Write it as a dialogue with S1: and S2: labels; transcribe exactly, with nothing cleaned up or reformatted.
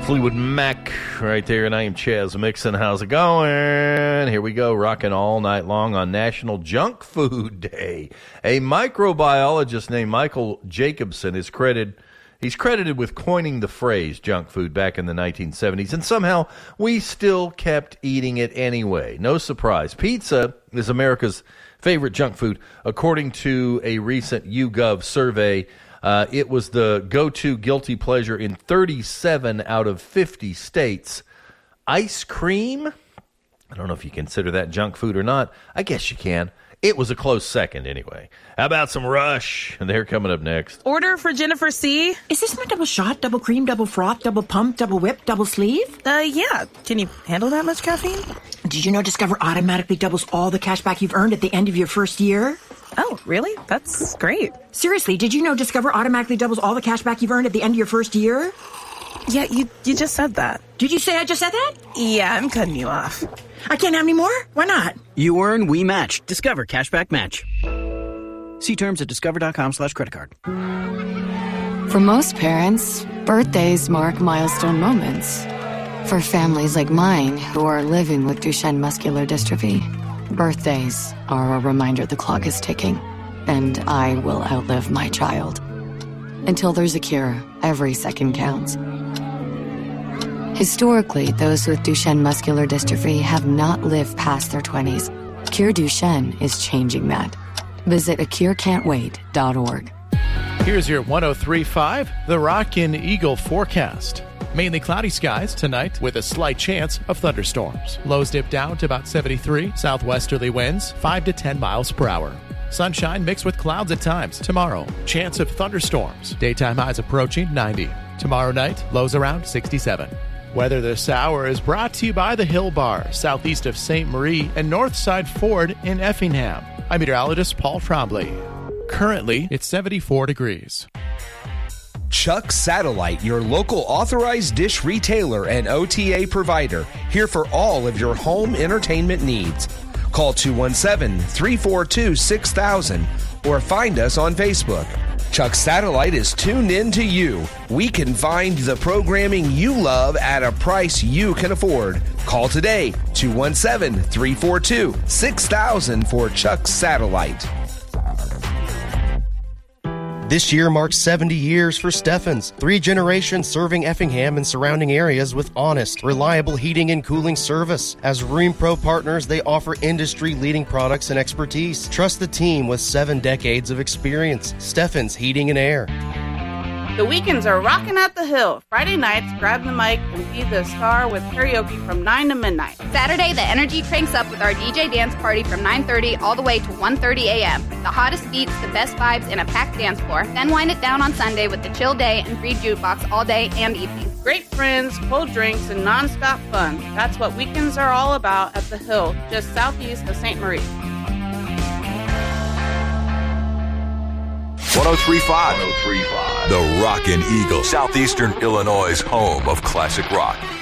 S1: Fleetwood Mac right there, and I am Chaz Mixon. How's it going? Here we go, rocking all night long on National Junk Food Day. A microbiologist named Michael Jacobson is credited, he's credited with coining the phrase junk food back in the nineteen seventies, and somehow we still kept eating it anyway. No surprise. Pizza is America's favorite junk food, according to a recent YouGov survey. Uh, it was the go-to guilty pleasure in thirty-seven out of fifty states. Ice cream? I don't know if you consider that junk food or not. I guess you can. It was a close second anyway. How about some Rush? And they're coming up next.
S2: Order for Jennifer C.
S3: Is this my double shot, double cream, double froth, double pump, double whip, double sleeve?
S2: Uh, yeah. Can you handle that much caffeine?
S3: Did you know Discover automatically doubles all the cash back you've earned at the end of your first year?
S2: Oh, really? That's great.
S3: Seriously, did you know Discover automatically doubles all the cash back you've earned at the end of your first year?
S2: Yeah, you you just said that.
S3: Did you say I just said that?
S2: Yeah, I'm cutting you off.
S3: I can't have any more? Why not?
S4: You earn, we match. Discover Cashback Match. See terms at discover.com slash credit card.
S5: For most parents, birthdays mark milestone moments. For families like mine who are living with Duchenne muscular dystrophy, birthdays are a reminder the clock is ticking, and I will outlive my child. Until there's a cure, every second counts. Historically, those with Duchenne muscular dystrophy have not lived past their twenties. Cure Duchenne is changing that. Visit a cure can't wait dot org.
S6: Here's your one oh three point five, The Rockin' Eagle forecast. Mainly cloudy skies tonight with a slight chance of thunderstorms. Lows dip down to about seventy-three, southwesterly winds five to ten miles per hour. Sunshine mixed with clouds at times tomorrow. Chance of thunderstorms. Daytime highs approaching ninety. Tomorrow night, lows around sixty-seven. Weather this hour is brought to you by the Hill Bar, southeast of Saint Marie and Northside Ford in Effingham. I'm meteorologist Paul Trombley. Currently, it's seventy-four degrees.
S7: Chuck Satellite, your local authorized dish retailer and O T A provider, here for all of your home entertainment needs. Call two one seven, three four two, six thousand or find us on Facebook. Chuck Satellite is tuned in to you. We can find the programming you love at a price you can afford. Call today, two one seven, three four two, six thousand for Chuck Satellite.
S8: This year marks seventy years for Steffens, three generations serving Effingham and surrounding areas with honest, reliable heating and cooling service. As Rheem Pro partners, they offer industry-leading products and expertise. Trust the team with seven decades of experience. Steffens Heating and Air.
S9: The weekends are rocking at the Hill. Friday nights, grab the mic and be the star with karaoke from nine to midnight.
S10: Saturday, the energy cranks up with our D J dance party from nine thirty all the way to one thirty a.m. The hottest beats, the best vibes, and a packed dance floor. Then wind it down on Sunday with the chill day and free jukebox all day and evening.
S9: Great friends, cold drinks, and nonstop fun. That's what weekends are all about at the Hill, just southeast of Saint Marie.
S11: one oh three point five The Rockin' Eagle, Southeastern Illinois' home of classic rock.